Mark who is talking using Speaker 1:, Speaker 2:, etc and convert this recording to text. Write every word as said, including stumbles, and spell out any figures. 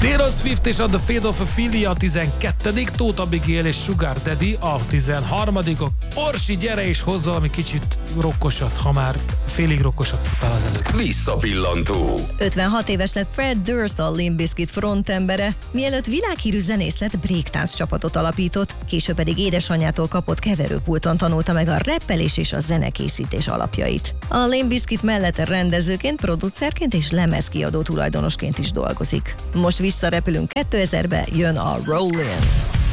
Speaker 1: Taylor Swift és a The Fate of Ophelia a tizenkettedik, Tóth Abigail és Sugar Daddy a tizenharmadik. Orsi, gyere és hozz valami kicsit rokkosat, ha már félig rokkosat fel az előtt.
Speaker 2: Visszapillantó.
Speaker 3: ötvenhat éves lett Fred Durst, a Limp Bizkit frontembere, mielőtt világhírű zenész lett, breakdance csapatot alapított, később pedig édesanyjától kapott keverőpulton tanulta meg a rappelés és a zenekészítés alapjait. A Limp Bizkit mellett rendezőként, producerként és lemezkiadó tulajdonosként is dolgozik. Most visszarepülünk kétezerbe, jön a Rollin'.